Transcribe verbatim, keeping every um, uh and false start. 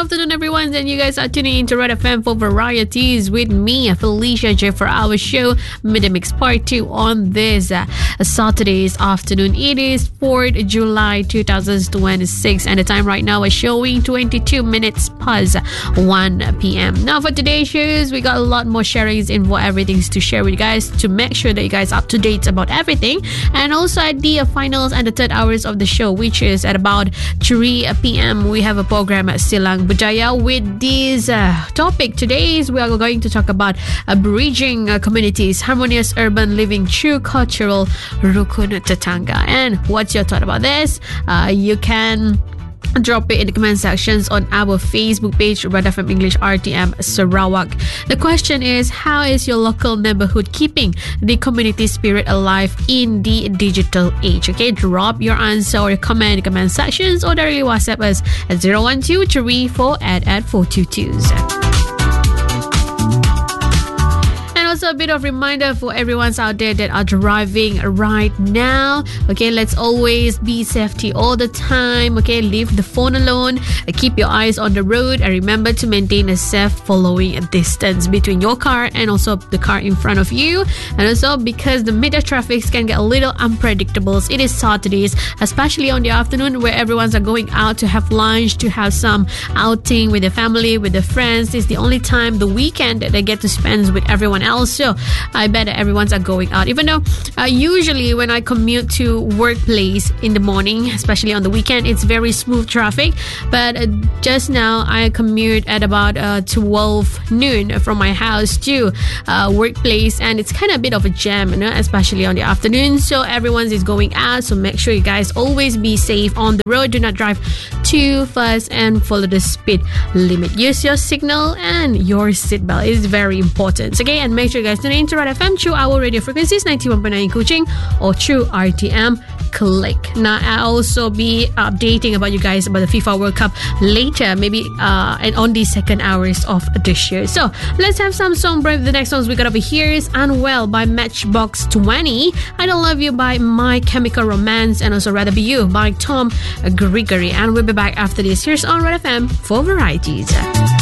afternoon, everyone. And you guys are tuning into Red F M for Varieties with me, Felicia J, for our show, Midday Mix Part two on this uh, Saturday's afternoon. It is fourth of July, two thousand twenty-six, and the time right now is showing twenty-two minutes past one p.m. Now, for today's shows, we got a lot more sharings in for everything to share with you guys to make sure that you guys are up to date about everything. And also at the uh, finals and the third hours of the show, which is at about three p.m, we have a program at Silang Budaya with this uh, topic. Today is we are going to talk about uh, bridging uh, communities, harmonious urban living through cultural rukun tetangga. And what's your thought about this? Uh, you can drop it in the comment sections on our Facebook page, Red F M English R T M Sarawak. The question is, how is your local neighborhood keeping the community spirit alive in the digital age? Okay, drop your answer or your comment in the comment sections or directly WhatsApp us at zero one two three four eight eight four two two. Also, a bit of reminder for everyone out there that are driving right now. Okay, let's always be safety all the time. Okay, leave the phone alone, keep your eyes on the road, and remember to maintain a safe following distance between your car and also the car in front of you. And also, because the midday traffic can get a little unpredictable, it is Saturdays, especially on the afternoon, where everyone's are going out to have lunch, to have some outing with their family, with their friends. It's the only time, the weekend, that they get to spend with everyone else. So I bet that everyone's are going out, even though uh, usually when I commute to workplace in the morning, especially on the weekend, it's very smooth traffic. But uh, just now I commute at about uh, twelve noon from my house to uh, workplace, and it's kind of a bit of a jam, you know, especially on the afternoon. So everyone's is going out, so make sure you guys always be safe on the road. Do not drive too fast and follow the speed limit. Use your signal and your seatbelt. It is very important. Okay, and make sure you guys tune in to Red F M through our radio frequencies ninety-one point nine in Kuching or through R T M Click. Now, I'll also be updating about you guys about the FIFA World Cup later, maybe uh, and on the second hours of the show. So let's have some song break. The next songs we got over here is Unwell by Matchbox twenty, I Don't Love You by My Chemical Romance, and also Rather Be You by Tom Gregory. And we'll be back after this. Here's on Red F M for Varieties.